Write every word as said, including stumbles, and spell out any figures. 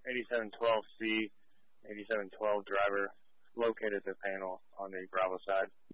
eighty-seven twelve C, eighty-seven twelve driver located the panel on the Bravo side.